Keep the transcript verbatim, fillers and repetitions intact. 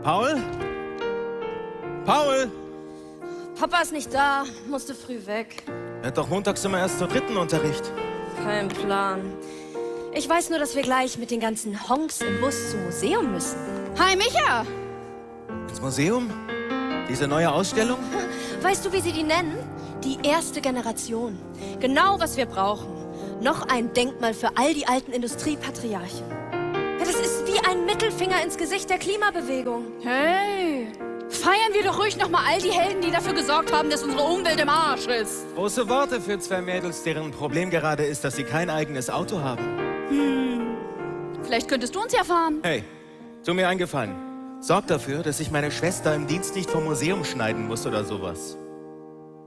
Paul? Paul? Papa ist nicht da, musste früh weg. Er hat doch montags immer erst zur dritten Unterricht. Kein Plan. Ich weiß nur, dass wir gleich mit den ganzen Honks im Bus zum Museum müssen. Hi, Micha! Ins Museum? Diese neue Ausstellung? Weißt du, wie sie die nennen? Die erste Generation. Genau, was wir brauchen. Noch ein Denkmal für all die alten Industriepatriarchen. Ja, das ist wie ein Mittelfinger ins Gesicht der Klimabewegung. Hey! Feiern wir doch ruhig noch mal all die Helden, die dafür gesorgt haben, dass unsere Umwelt im Arsch ist. Große Worte für zwei Mädels, deren Problem gerade ist, dass sie kein eigenes Auto haben. Hm. Vielleicht könntest du uns ja fahren. Hey, tu mir einen Gefallen. Sorg dafür, dass ich meine Schwester im Dienst nicht vom Museum schneiden muss oder sowas.